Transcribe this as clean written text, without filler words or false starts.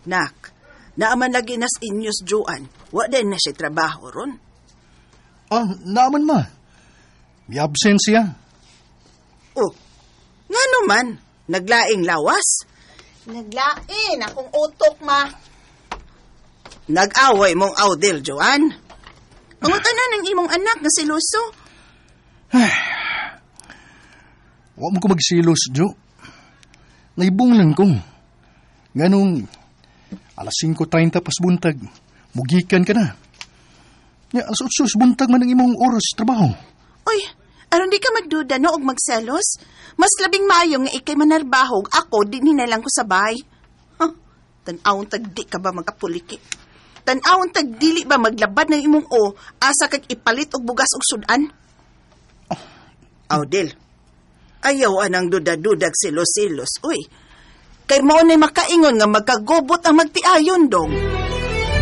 Nak, naaman lagi nas inyos, Joan. Wa din na siya trabaho ron. Naaman ma. May absent siya. Oh, nga naman, naglaing lawas. Naglain akong utok, ma. Nag-away mong Audel, Joan. Pangutan na ng imong anak na si Luso. Huwag mo ko magsilos, Jo. Naibong lang ko. Ganong, 5:30 pas buntag, mugikan ka na. Alas 8 buntag man ang imong oras trabaho. Uy, aron di ka magduda no og magselos? Mas labing maayong nga ikay manarbahog, ako di nilang ko sa bahay. Tan-awon tag di ka ba magapuliki? Tan-awon tag dili ba maglabad ng imong asa kag ipalit og bugas og sudan? Audel, ayaw anang duda-dudag silos-silos. Uy, kay mao na'y makaingon nga magkagubot ang magtiayon dong.